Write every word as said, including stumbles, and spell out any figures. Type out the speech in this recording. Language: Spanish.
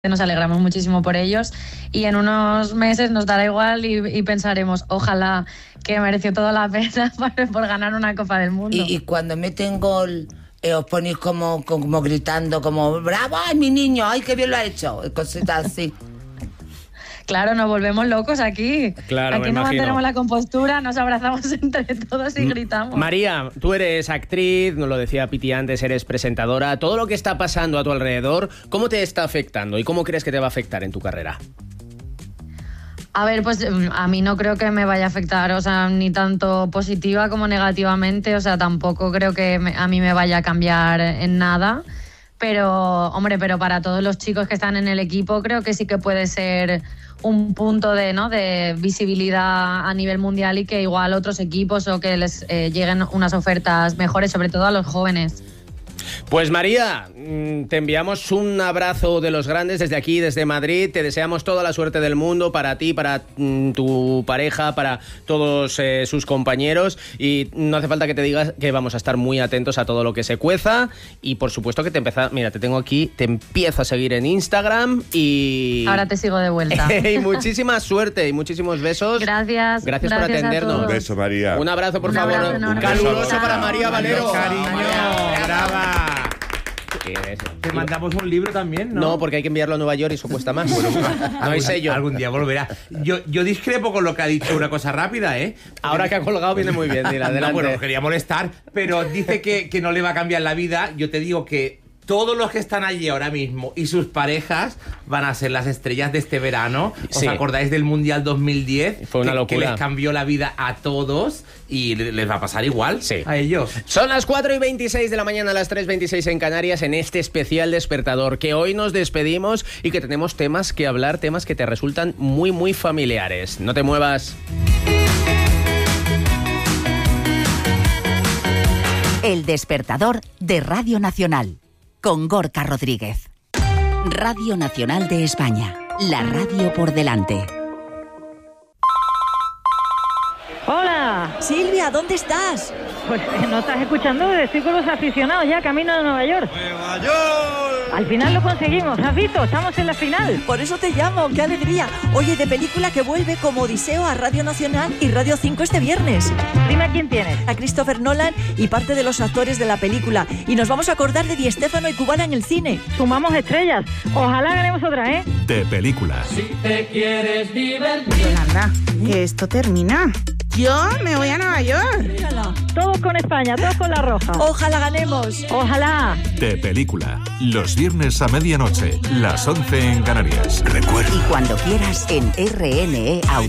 nos alegramos muchísimo por ellos y en unos meses nos dará igual y, y pensaremos, ojalá que mereció toda la pena por, por ganar una Copa del Mundo. Y, y cuando meten gol, eh, os ponéis como, como gritando, como ¡bravo, ay, mi niño! ¡Ay, qué bien lo ha hecho! Cositas así. Claro, nos volvemos locos aquí. Claro, aquí me no imagino. mantenemos la compostura, nos abrazamos entre todos y gritamos. María, tú eres actriz, nos lo decía Piti antes, eres presentadora. Todo lo que está pasando a tu alrededor, ¿cómo te está afectando y cómo crees que te va a afectar en tu carrera? A ver, pues a mí no creo que me vaya a afectar, o sea, ni tanto positiva como negativamente, o sea, tampoco creo que me, a mí me vaya a cambiar en nada. Pero, hombre, pero para todos los chicos que están en el equipo creo que sí que puede ser un punto de, ¿no?, de visibilidad a nivel mundial y que igual otros equipos o que les eh, lleguen unas ofertas mejores, sobre todo a los jóvenes. Pues María, te enviamos un abrazo de los grandes desde aquí, desde Madrid. Te deseamos toda la suerte del mundo para ti, para mm, tu pareja, para todos eh, sus compañeros. Y no hace falta que te digas que vamos a estar muy atentos a todo lo que se cueza. Y por supuesto que te empieza, mira, te tengo aquí, te empiezo a seguir en Instagram y... Ahora te sigo de vuelta. Y muchísima suerte y muchísimos besos. Gracias. Gracias, gracias por atendernos. Un beso, María. Un abrazo, por Un favor. abrazo enorme. Caluroso para María Valero. Cariño, brava. Te mandamos un libro también, ¿no? No, porque hay que enviarlo a Nueva York y eso cuesta más. Bueno, no hay sello. Algún día volverá. Yo, yo discrepo con lo que ha dicho, una cosa rápida, ¿eh? Ahora que ha colgado viene muy bien, dile, adelante. No, bueno, quería molestar, pero dice que, que no le va a cambiar la vida. Yo te digo que todos los que están allí ahora mismo y sus parejas van a ser las estrellas de este verano. ¿Os Sí. acordáis del Mundial dos mil diez? Fue una que, locura. Que les cambió la vida a todos y les va a pasar igual Sí. a ellos. Son las cuatro y veintiséis de la mañana, las tres y veintiséis en Canarias, en este especial despertador, que hoy nos despedimos y que tenemos temas que hablar, temas que te resultan muy, muy familiares. No te muevas. El despertador de Radio Nacional, con Gorka Rodríguez. Radio Nacional de España, la radio por delante. Hola. Silvia, ¿dónde estás? Pues no estás escuchando, estoy con los aficionados ya camino de Nueva York. ¡Nueva York! Al final lo conseguimos, ¿has visto? Estamos en la final. Por eso te llamo, qué alegría. Oye, de película que vuelve como Odiseo a Radio Nacional y Radio cinco este viernes. Dime a quién tienes. A Christopher Nolan y parte de los actores de la película. Y nos vamos a acordar de Di Stéfano y Cubana en el cine. Sumamos estrellas. Ojalá ganemos otra, ¿eh? De película. Yolanda, que esto termina. Yo me voy a Nueva York. Todos con España, todos con la roja. Ojalá ganemos. Ojalá. De película. Los viernes a medianoche, las once en Canarias. Recuerda. Y cuando quieras en R N E Audio.